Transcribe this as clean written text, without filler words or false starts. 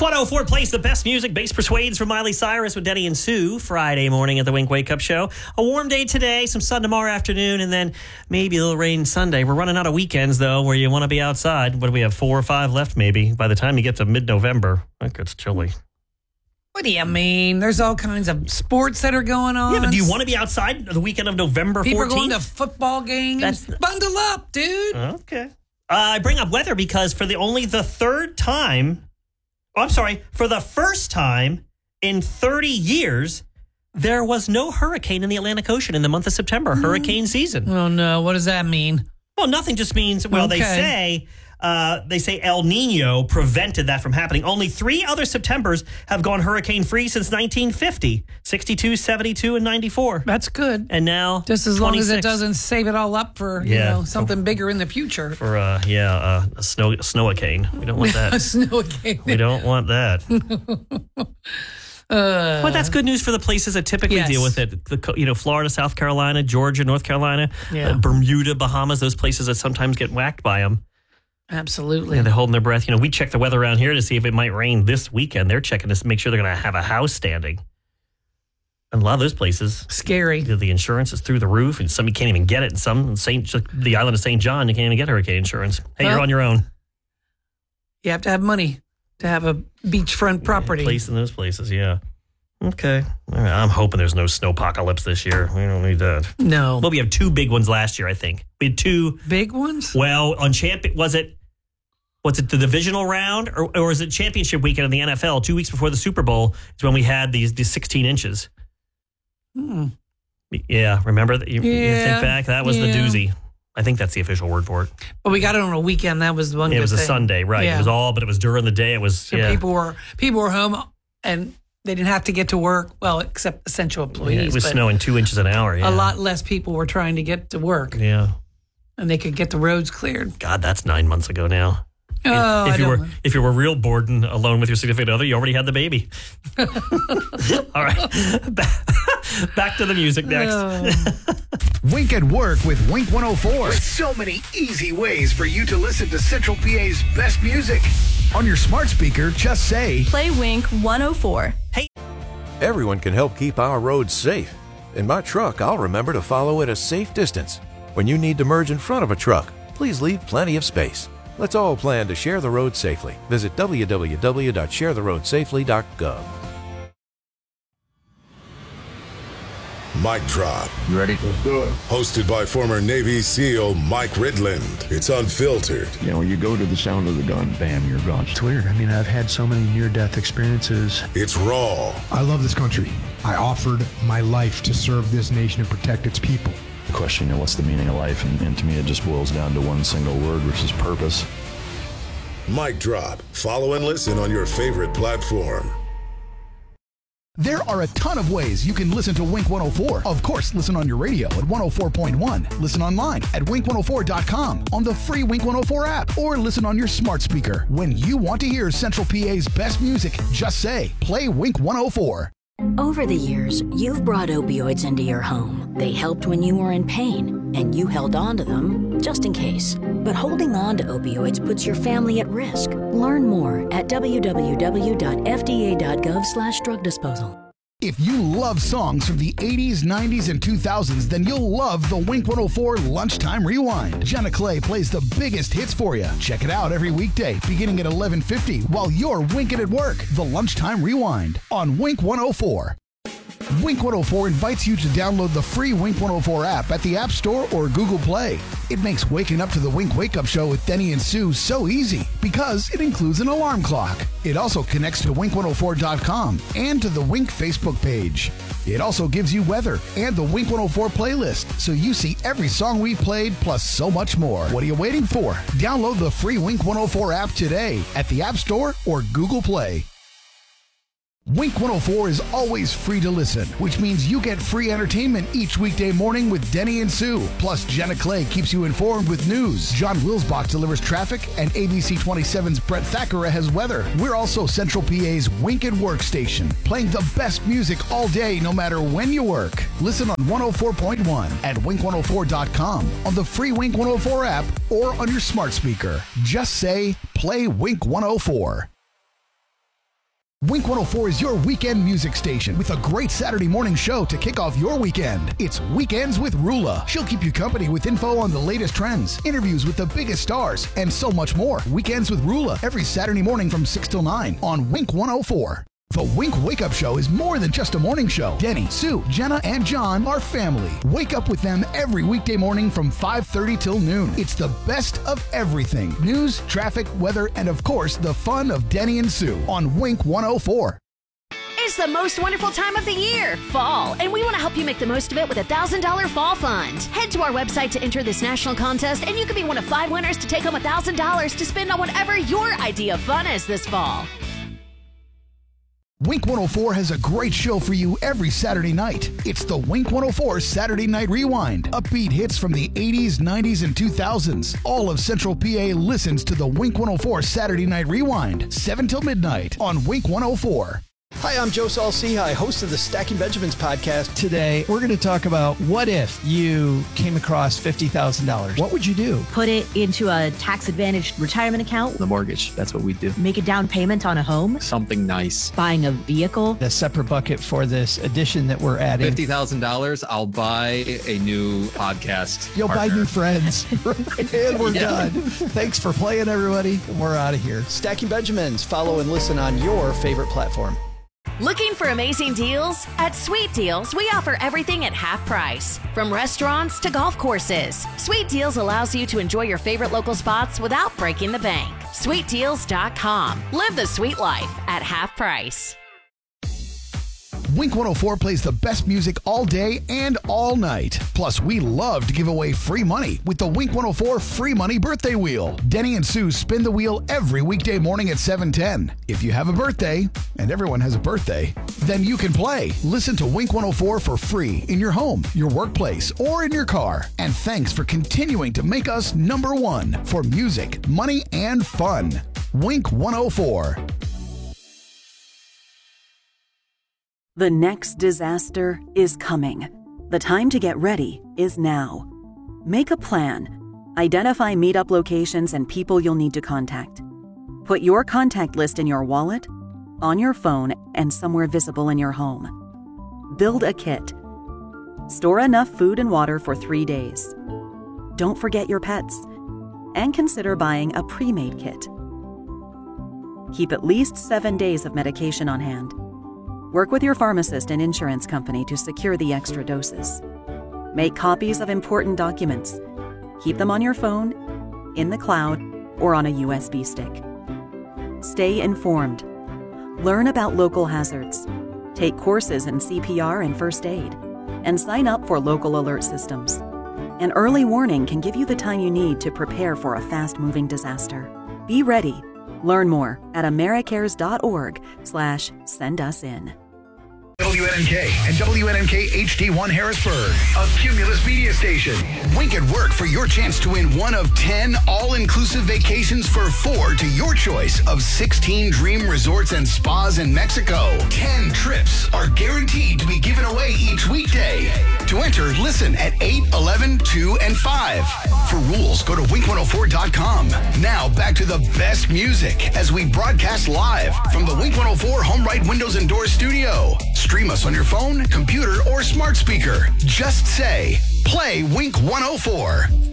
104 plays the best music. Bass Persuades from Miley Cyrus with Denny and Sue. Friday morning at the Wink Wake Up Show. A warm day today, some sun tomorrow afternoon, and then maybe a little rain Sunday. We're running out of weekends, though, where you want to be outside. What do we have, 4 or 5 left, maybe? By the time you get to mid-November, that gets chilly. What do you mean? There's all kinds of sports that are going on. Yeah, but do you want to be outside the weekend of November 14th? People are going to football games. Bundle up, dude. Okay. I bring up weather because for the first time in 30 years, there was no hurricane in the Atlantic Ocean in the month of September, hurricane season. Oh, no. What does that mean? Well, nothing just means, they say El Nino prevented that from happening. Only 3 other Septembers have gone hurricane-free since 1950, 62, 72, and 94. That's good. And now just as 26. long as it doesn't save it all up for something bigger in the future. For a snow-a-cane. We don't want that. A snow-a-cane. We don't want that. But that's good news for the places that typically deal with it. Florida, South Carolina, Georgia, North Carolina, Bermuda, Bahamas, those places that sometimes get whacked by them. Absolutely. And they're holding their breath. We check the weather around here to see if it might rain this weekend. They're checking to make sure they're going to have a house standing. And a lot of those places. Scary. The insurance is through the roof, and some you can't even get it. And some, the island of St. John, you can't even get hurricane insurance. Hey, you're on your own. You have to have money to have a beachfront property. Place in those places, yeah. Okay. All right. I'm hoping there's no snowpocalypse this year. We don't need that. No. Well, we have 2 big ones last year, I think. We had 2 big ones? Well, on was it the divisional round or was it championship weekend in the NFL? 2 weeks before the Super Bowl is when we had these 16 inches. Yeah, remember that? You think back? That was the doozy. I think that's the official word for it. But we got it on a weekend. That was the one. It was a Sunday, right? Yeah. It was but it was during the day. It was people were home and they didn't have to get to work. Well, except essential employees. Yeah, it was snowing 2 inches an hour. Yeah. A lot less people were trying to get to work. Yeah, and they could get the roads cleared. God, that's 9 months ago now. Oh, if you were real bored and alone with your significant other, you already had the baby. All right, back to the music next. Wink at Work with Wink 104. With so many easy ways for you to listen to Central PA's best music. On your smart speaker, just say, play Wink 104. Hey. Everyone can help keep our roads safe. In my truck, I'll remember to follow at a safe distance. When you need to merge in front of a truck, please leave plenty of space. Let's all plan to share the road safely. Visit www.sharetheroadsafely.gov. Mic Drop. You ready? Let's do it. Hosted by former Navy SEAL Mike Ridland. It's unfiltered. When you go to the sound of the gun, bam, you're gone. It's weird. I've had so many near-death experiences. It's raw. I love this country. I offered my life to serve this nation and protect its people. The question, what's the meaning of life? And to me, it just boils down to one single word, which is purpose. Mic Drop. Follow and listen on your favorite platform. There are a ton of ways you can listen to Wink 104. Of course, listen on your radio at 104.1. Listen online at wink104.com, on the free Wink 104 app, or listen on your smart speaker. When you want to hear Central PA's best music, just say, play Wink 104. Over the years, you've brought opioids into your home. They helped when you were in pain, and you held on to them just in case. But holding on to opioids puts your family at risk. Learn more at www.fda.gov/drug disposal. If you love songs from the 80s, 90s, and 2000s, then you'll love the Wink 104 Lunchtime Rewind. Jenna Clay plays the biggest hits for you. Check it out every weekday, beginning at 11:50, while you're winking at work. The Lunchtime Rewind on Wink 104. Wink 104 invites you to download the free Wink 104 app at the App Store or Google Play. It makes waking up to the Wink Wake Up Show with Denny and Sue so easy because it includes an alarm clock. It also connects to Wink104.com and to the Wink Facebook page. It also gives you weather and the Wink 104 playlist, so you see every song we played plus so much more. What are you waiting for? Download the free Wink 104 app today at the App Store or Google Play. Wink 104 is always free to listen, which means you get free entertainment each weekday morning with Denny and Sue. Plus, Jenna Clay keeps you informed with news. John Wilsbach delivers traffic, and ABC 27's Brett Thackeray has weather. We're also Central PA's Wink at Work station, playing the best music all day, no matter when you work. Listen on 104.1 at wink104.com, on the free Wink 104 app, or on your smart speaker. Just say, play Wink 104. Wink 104 is your weekend music station with a great Saturday morning show to kick off your weekend. It's Weekends with Rula. She'll keep you company with info on the latest trends, interviews with the biggest stars, and so much more. Weekends with Rula every Saturday morning from 6 till 9 on Wink 104. The Wink Wake Up Show is more than just a morning show. Denny, Sue, Jenna, and John are family. Wake up with them every weekday morning from 5:30 till noon. It's the best of everything. News, traffic, weather, and of course, the fun of Denny and Sue on Wink 104. It's the most wonderful time of the year, fall, and we want to help you make the most of it with a $1,000 fall fund. Head to our website to enter this national contest, and you could be one of 5 winners to take home $1,000 to spend on whatever your idea of fun is this fall. Wink 104 has a great show for you every Saturday night. It's the Wink 104 Saturday Night Rewind. Upbeat hits from the 80s, 90s, and 2000s. All of Central PA listens to the Wink 104 Saturday Night Rewind, 7 till midnight on Wink 104. Hi, I'm Joe Saul-Sehy, host of the Stacking Benjamins podcast. Today, we're going to talk about what if you came across $50,000? What would you do? Put it into a tax-advantaged retirement account. The mortgage, that's what we do. Make a down payment on a home. Something nice. Buying a vehicle. A separate bucket for this addition that we're adding. $50,000, I'll buy a new podcast. You'll partner. buy new friends. And we're done. Thanks for playing, everybody. We're out of here. Stacking Benjamins. Follow and listen on your favorite platform. Looking for amazing deals? At Sweet Deals, we offer everything at half price. From restaurants to golf courses, Sweet Deals allows you to enjoy your favorite local spots without breaking the bank. SweetDeals.com. Live the sweet life at half price. Wink 104 plays the best music all day and all night. Plus, we love to give away free money with the Wink 104 Free Money Birthday Wheel. Denny and Sue spin the wheel every weekday morning at 7:10. If you have a birthday, and everyone has a birthday, then you can play. Listen to Wink 104 for free in your home, your workplace, or in your car. And thanks for continuing to make us #1 for music, money, and fun. Wink 104. The next disaster is coming. The time to get ready is now. Make a plan. Identify meetup locations and people you'll need to contact. Put your contact list in your wallet, on your phone, and somewhere visible in your home. Build a kit. Store enough food and water for 3 days. Don't forget your pets. And consider buying a pre-made kit. Keep at least 7 days of medication on hand. Work with your pharmacist and insurance company to secure the extra doses. Make copies of important documents. Keep them on your phone, in the cloud, or on a USB stick. Stay informed. Learn about local hazards. Take courses in CPR and first aid. And sign up for local alert systems. An early warning can give you the time you need to prepare for a fast-moving disaster. Be ready. Learn more at americares.org/send-us-in. WNNK and WNNK HD1 Harrisburg, a Cumulus media station. Wink at Work for your chance to win one of 10 all-inclusive vacations for 4 to your choice of 16 dream resorts and spas in Mexico. 10 trips are guaranteed to be given away each weekday. To enter, listen at 8, 11, 2, and 5. For rules, go to wink104.com. Now back to the best music as we broadcast live from the Wink 104 Home Right Windows and Doors studio. Stream us on your phone, computer, or smart speaker. Just say, play Wink 104.